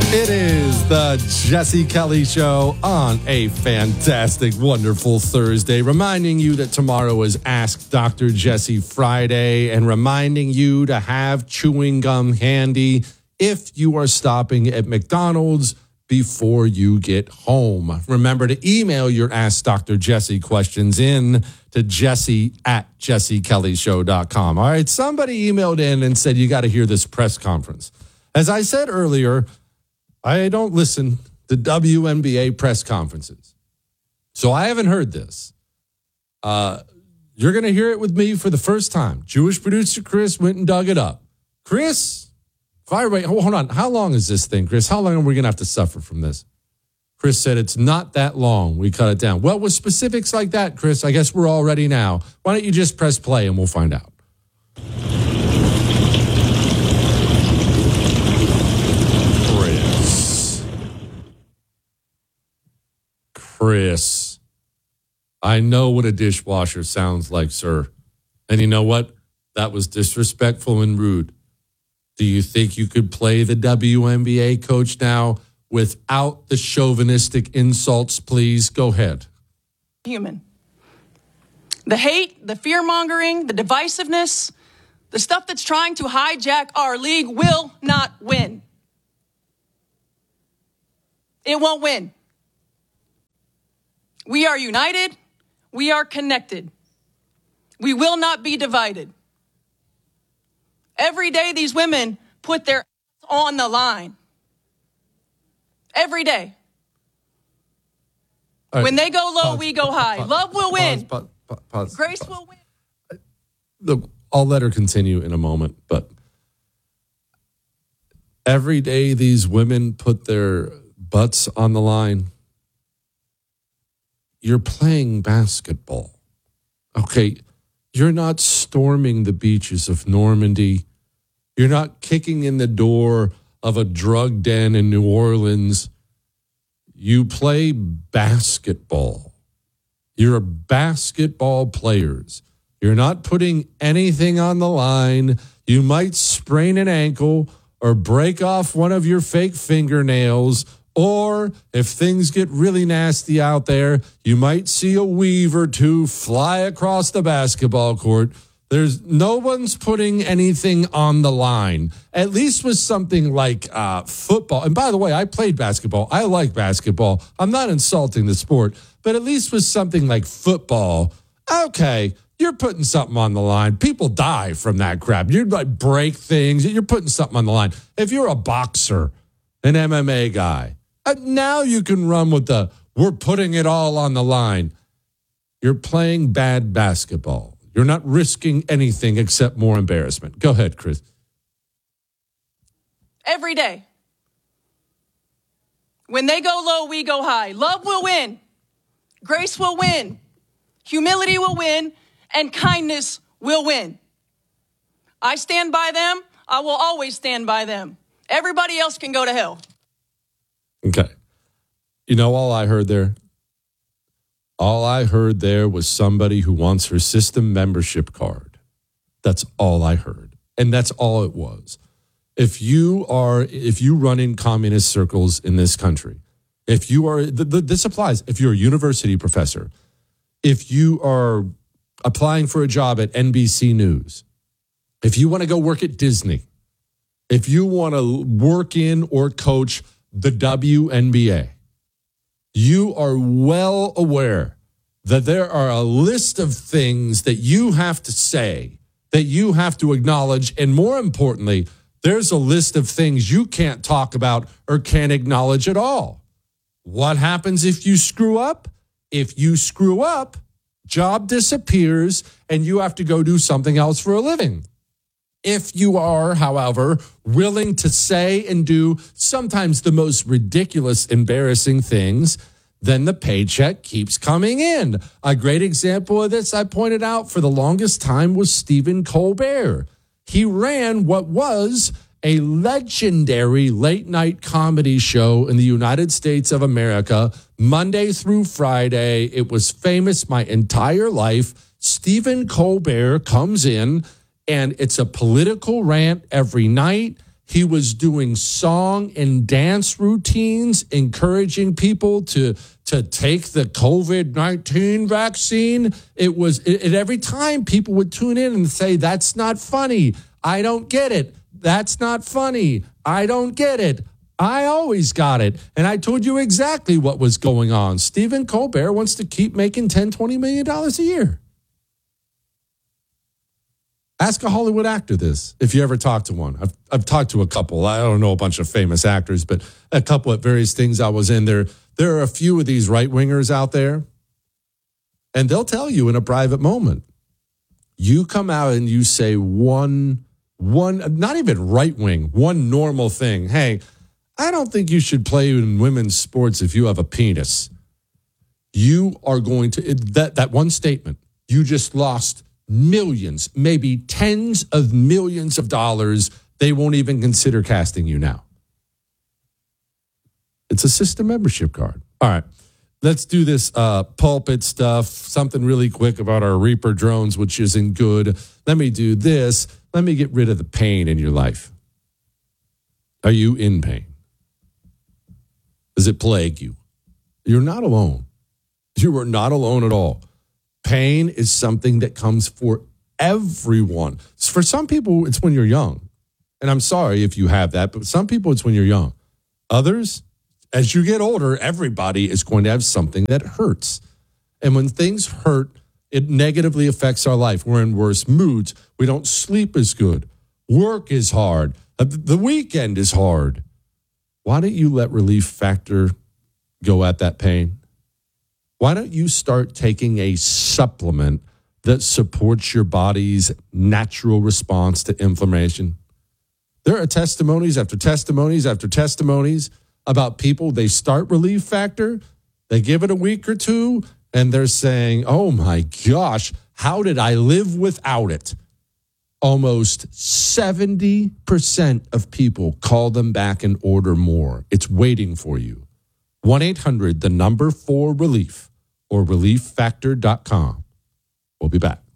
It is the Jesse Kelly Show on a fantastic, wonderful Thursday, reminding you that tomorrow is Ask Dr. Jesse Friday and reminding you to have chewing gum handy if you are stopping at McDonald's before you get home. Remember to email your Ask Dr. Jesse questions in to jesse@jessekellyshow.com. All right, somebody emailed in and said, you got to hear this press conference. As I said earlier, I don't listen to WNBA press conferences, so I haven't heard this. You're going to hear it with me for the first time. Jewish producer Chris went and dug it up. Chris, hold on. How long is this thing, Chris? How long are we going to have to suffer from this? Chris said it's not that long. We cut it down. Well, with specifics like that, Chris, I guess we're all ready now. Why don't you just press play and we'll find out. Chris, I know what a dishwasher sounds like, sir. And you know what? That was disrespectful and rude. Do you think you could play the WNBA coach now without the chauvinistic insults, please? Go ahead. Human. The hate, the fear-mongering, the divisiveness, the stuff that's trying to hijack our league will not win. It won't win. We are united. We are connected. We will not be divided. Every day these women put their on the line. Every day. Right. When they go low, we go high. Love will win. Pause. Grace will win. Look, I'll let her continue in a moment, but every day these women put their butts on the line. You're playing basketball. Okay, you're not storming the beaches of Normandy. You're not kicking in the door of a drug den in New Orleans. You play basketball. You're basketball players. You're not putting anything on the line. You might sprain an ankle or break off one of your fake fingernails, or if things get really nasty out there, you might see a weave or two fly across the basketball court. There's no one's putting anything on the line, at least with something like football. And by the way, I played basketball. I like basketball. I'm not insulting the sport, but at least with something like football, okay, you're putting something on the line. People die from that crap. You like break things. You're putting something on the line. If you're a boxer, an MMA guy, now you can run with the we're putting it all on the line. You're playing bad basketball. You're not risking anything except more embarrassment. Go ahead, Chris. Every day. When they go low, we go high. Love will win. Grace will win. Humility will win. And kindness will win. I stand by them. I will always stand by them. Everybody else can go to hell. Okay. You know all I heard there? All I heard there was somebody who wants her system membership card. That's all I heard. And that's all it was. If you run in communist circles in this country, if you are, this applies, if you're a university professor, if you are applying for a job at NBC News, if you want to go work at Disney, if you want to work in or coach the WNBA, you are well aware that there are a list of things that you have to say, that you have to acknowledge, and more importantly, there's a list of things you can't talk about or can't acknowledge at all. What happens if you screw up? If you screw up, job disappears and you have to go do something else for a living. If you are, however, willing to say and do sometimes the most ridiculous, embarrassing things, then the paycheck keeps coming in. A great example of this I pointed out for the longest time was Stephen Colbert. He ran what was a legendary late-night comedy show in the United States of America, Monday through Friday. It was famous my entire life. Stephen Colbert comes in, and it's a political rant every night. He was doing song and dance routines, encouraging people to take the COVID-19 vaccine. Every time people would tune in and say, that's not funny. I don't get it. That's not funny. I don't get it. I always got it. And I told you exactly what was going on. Stephen Colbert wants to keep making $10, $20 million a year. Ask a Hollywood actor this, if you ever talk to one. I've talked to a couple. I don't know a bunch of famous actors, but a couple at various things I was in there. There are a few of these right-wingers out there, and they'll tell you in a private moment. You come out and you say one, not even right-wing, one normal thing. Hey, I don't think you should play in women's sports if you have a penis. You are going to, that one statement, you just lost millions, maybe tens of millions of dollars. They won't even consider casting you now. It's a system membership card. All right, let's do this pulpit stuff, something really quick about our Reaper drones, which isn't good. Let me do this. Let me get rid of the pain in your life. Are you in pain? Does it plague you? You're not alone. You are not alone at all. Pain is something that comes for everyone. For some people, it's when you're young. And I'm sorry if you have that, but some people, it's when you're young. Others, as you get older, everybody is going to have something that hurts. And when things hurt, it negatively affects our life. We're in worse moods. We don't sleep as good. Work is hard. The weekend is hard. Why don't you let Relief Factor go at that pain? Why don't you start taking a supplement that supports your body's natural response to inflammation? There are testimonies after testimonies after testimonies about people. They start Relief Factor, they give it a week or two, and they're saying, oh my gosh, how did I live without it? Almost 70% of people call them back and order more. It's waiting for you. 1-800, the number 4 relief, or relieffactor.com. We'll be back.